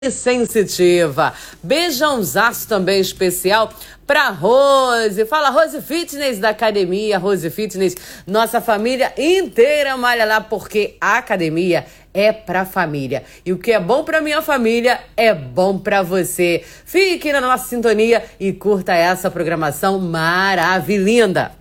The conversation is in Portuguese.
sensitiva. Beijãozaço também especial pra Rose. Fala, Rose Fitness da academia. Rose Fitness, nossa família inteira malha lá, porque a academia é pra família. E o que é bom pra minha família é bom pra você. Fique na nossa sintonia e curta essa programação maravilhosa.